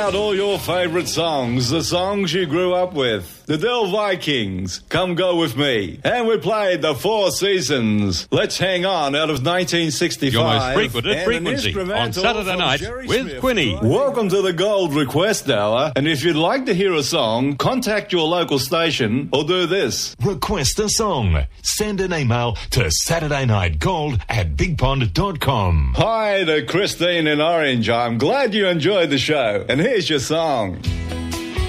out all your favourite songs, the songs you grew up with. The Dell Vikings, Come Go With Me. And we played The Four Seasons, Let's Hang On out of 1965. Your most frequented frequency on Saturday night with Quinny. Welcome to the Gold Request Hour. And if you'd like to hear a song, contact your local station or do this. Request a song. Send an email to SaturdayNightGold@BigPond.com. Hi to Christine in Orange. I'm glad you enjoyed the show. And here's your song.